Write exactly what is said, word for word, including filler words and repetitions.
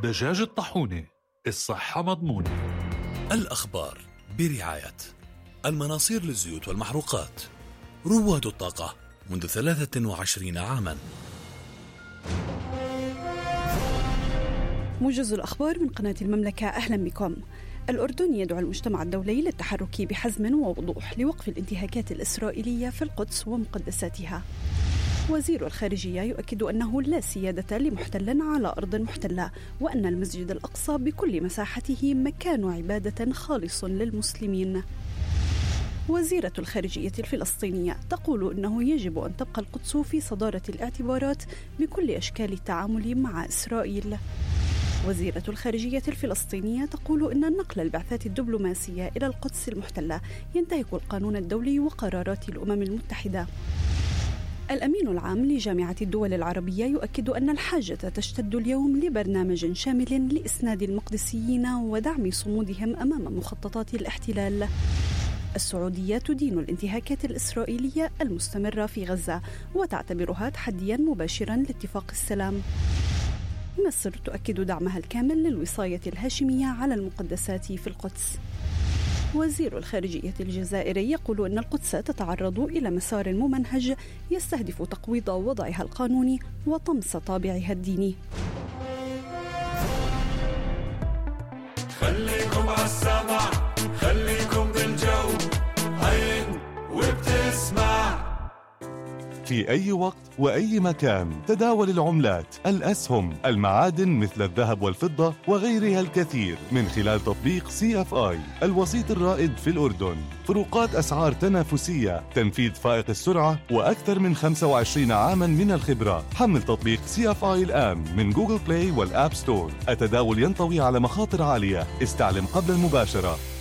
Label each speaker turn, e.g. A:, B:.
A: دجاج الطاحونة، الصحة مضمونة.
B: الأخبار برعاية المناصير للزيوت والمحروقات، رواد الطاقة منذ ثلاثة وعشرين عاما.
C: موجز الأخبار من قناة المملكة، أهلا بكم. الأردن يدعو المجتمع الدولي للتحرك بحزم ووضوح لوقف الانتهاكات الإسرائيلية في القدس ومقدساتها. وزير الخارجية يؤكد أنه لا سيادة لمحتل على أرض محتلة، وأن المسجد الأقصى بكل مساحته مكان عبادة خالص للمسلمين. وزيرة الخارجية الفلسطينية تقول أنه يجب أن تبقى القدس في صدارة الاعتبارات بكل أشكال التعامل مع إسرائيل. وزيرة الخارجية الفلسطينية تقول إن نقل البعثات الدبلوماسية إلى القدس المحتلة ينتهك القانون الدولي وقرارات الأمم المتحدة. الأمين العام لجامعة الدول العربية يؤكد أن الحاجة تشتد اليوم لبرنامج شامل لإسناد المقدسيين ودعم صمودهم أمام مخططات الاحتلال. السعودية تدين الانتهاكات الإسرائيلية المستمرة في غزة وتعتبرها تحديا مباشرا لاتفاق السلام. مصر تؤكد دعمها الكامل للوصاية الهاشمية على المقدسات في القدس. وزير الخارجية الجزائري يقول أن القدس تتعرض إلى مسار ممنهج يستهدف تقويض وضعها القانوني وطمس طابعها الديني.
D: خليكم عالسمع، خليكم بالجو، هين وبتسمع.
E: في أي وقت وأي مكان تداول العملات، الأسهم، المعادن مثل الذهب والفضة وغيرها الكثير من خلال تطبيق سي اف آي، الوسيط الرائد في الأردن. فروقات أسعار تنافسية، تنفيذ فائق السرعة، وأكثر من خمسة وعشرين عاما من الخبرة. حمل تطبيق سي اف آي الآن من جوجل بلاي والآب ستور. التداول ينطوي على مخاطر عالية، استعلم قبل المباشرة.